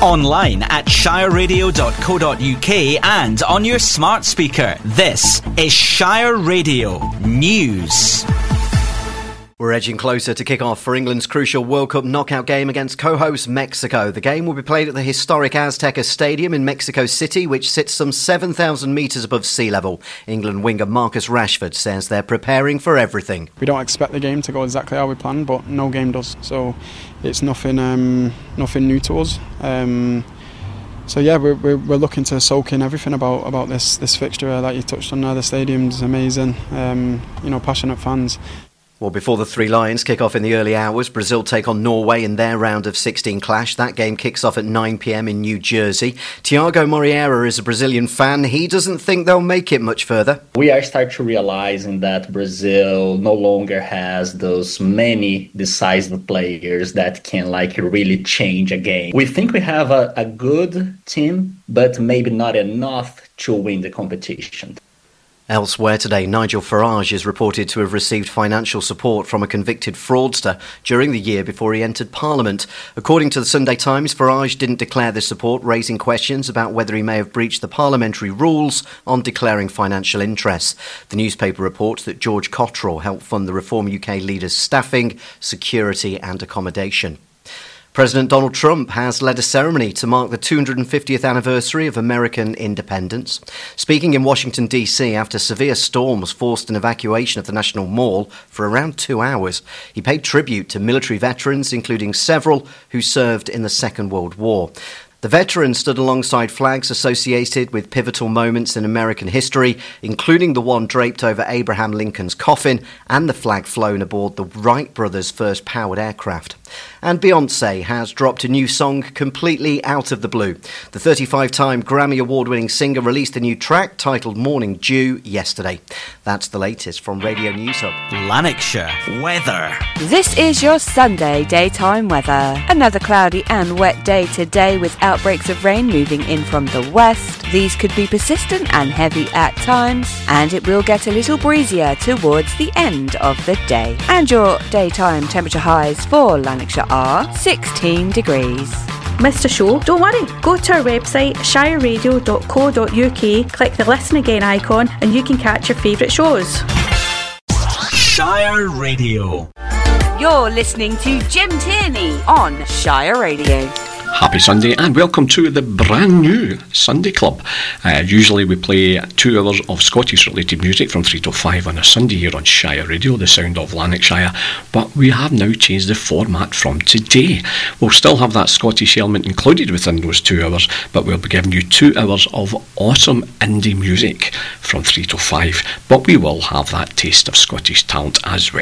Online at shireradio.co.uk and on your smart speaker. This is Shire Radio News. We're edging closer to kick off for England's crucial World Cup knockout game against co-host Mexico. The game will be played at the historic Azteca Stadium in Mexico City, which sits some 7,000 metres above sea level. England winger Marcus Rashford says they're preparing for everything. We don't expect the game to go exactly how we planned, but no game does. So it's nothing new to us. So yeah, we're looking to soak in everything about this fixture that you touched on there. The stadium's amazing. Passionate fans. Well, before the Three Lions kick off in the early hours, Brazil take on Norway in their round of 16 clash. That game kicks off at 9 p.m. in New Jersey. Thiago Moreira is a Brazilian fan. He doesn't think they'll make it much further. We are starting to realizing that Brazil no longer has those many decisive players that can really change a game. We think we have a good team, but maybe not enough to win the competition. Elsewhere today, Nigel Farage is reported to have received financial support from a convicted fraudster during the year before he entered Parliament. According to the Sunday Times, Farage didn't declare this support, raising questions about whether he may have breached the parliamentary rules on declaring financial interests. The newspaper reports that George Cottrell helped fund the Reform UK leader's staffing, security and accommodation. President Donald Trump has led a ceremony to mark the 250th anniversary of American independence. Speaking in Washington, D.C. after severe storms forced an evacuation of the National Mall for around 2 hours, he paid tribute to military veterans, including several who served in the Second World War. The veterans stood alongside flags associated with pivotal moments in American history, including the one draped over Abraham Lincoln's coffin and the flag flown aboard the Wright brothers' first powered aircraft. And Beyoncé has dropped a new song completely out of the blue. The 35-time Grammy Award-winning singer released a new track titled Morning Dew yesterday. That's the latest from Radio News Hub. Lanarkshire weather. This is your Sunday daytime weather. Another cloudy and wet day today with outbreaks of rain moving in from the west. These could be persistent and heavy at times, and it will get a little breezier towards the end of the day. And your daytime temperature highs for Lanarkshire are 16 degrees. Missed a show? Don't worry. Go to our website shireradio.co.uk, click the Listen Again icon and you can catch your favourite shows. Shire Radio. You're listening to Jim Tierney on Shire Radio. Happy Sunday and welcome to the brand new Sunday Club. Usually we play 2 hours of Scottish related music from 3 to 5 on a Sunday here on Shire Radio, the sound of Lanarkshire, but we have now changed the format from today. We'll still have that Scottish element included within those 2 hours, but we'll be giving you 2 hours of awesome indie music from 3 to 5, but we will have that taste of Scottish talent as well.